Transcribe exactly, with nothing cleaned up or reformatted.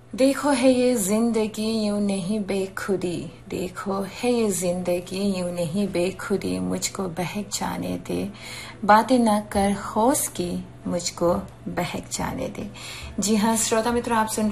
देखो है ये जिंदगी यूं नहीं बेखुदी, देखो है ये जिंदगी यूं नहीं बेखुदी, मुझको बहक जाने दे, बातें न कर होश की, मुझको बहक जाने दे। जी हाँ श्रोता मित्रों, आप सुन